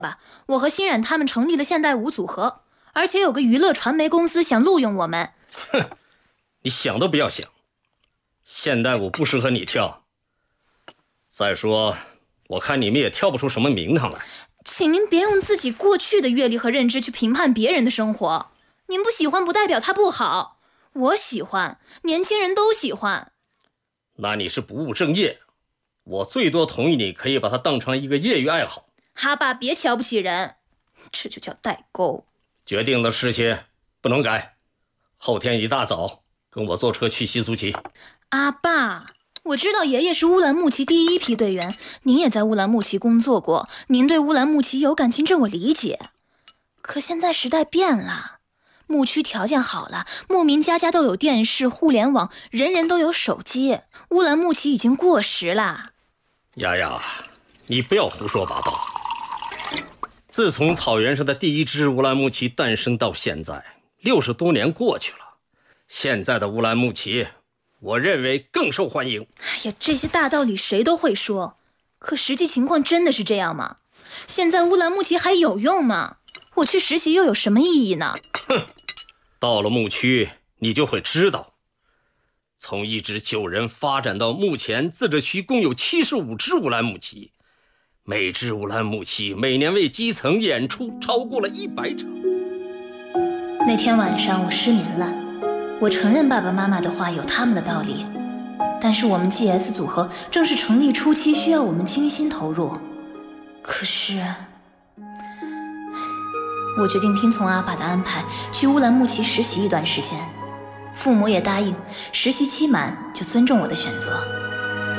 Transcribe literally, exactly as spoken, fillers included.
吧，我和欣冉他们成立了现代舞组合，而且有个娱乐传媒公司想录用我们。 哼，你想都不要想，现代舞不适合你跳。再说，我看你们也跳不出什么名堂来。 请您别用自己过去的阅历和认知去评判别人的生活。您不喜欢不代表他不好，我喜欢，年轻人都喜欢。 那你是不务正业，我最多同意你可以把它当成一个业余爱好。 哈爸，别瞧不起人，这就叫代沟。 决定的事情不能改，后天一大早跟我坐车去西苏旗。 阿爸，我知道爷爷是乌兰牧骑第一批队员，您也在乌兰牧骑工作过，您对乌兰牧骑有感情，这我理解。可现在时代变了，牧区条件好了，牧民家家都有电视、互联网，人人都有手机，乌兰牧骑已经过时了。 丫丫，你不要胡说八道。自从草原上的第一支乌兰牧骑诞生到现在，六十多年过去了，现在的乌兰牧骑，我认为更受欢迎。 哎呀，这些大道理谁都会说，可实际情况真的是这样吗？现在乌兰牧骑还有用吗？我去实习又有什么意义呢？ 哼，到了牧区，你就会知道，从一支九人发展到目前自治区共有七十五支乌兰牧骑，每支乌兰牧骑每年为基层演出超过了一百场。 那天晚上我失眠了，我承认爸爸妈妈的话有他们的道理，但是我们 G S 组合正是成立初期需要我们精心投入。可是我决定听从阿爸的安排，去乌兰牧骑实习一段时间，父母也答应，实习期满就尊重我的选择。